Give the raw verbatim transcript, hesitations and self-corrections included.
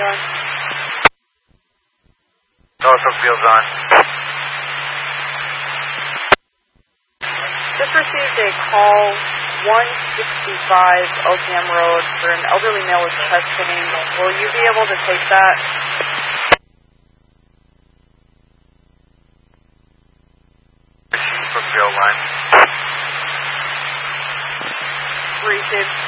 on? Norfolk Field's on. Just received a call, one sixty-five O P M Road, for an elderly male with chest pain. Will you be able to take that? From field line. Received.